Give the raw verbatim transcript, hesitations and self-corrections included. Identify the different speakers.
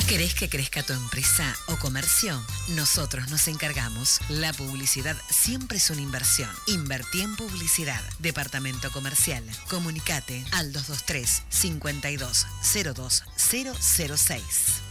Speaker 1: ¿Querés que crezca tu empresa o comercio? Nosotros nos encargamos. La publicidad siempre es una inversión. Invertí en publicidad. Departamento Comercial. Comunicate al dos dos tres, cinco dos, cero dos, cero cero seis.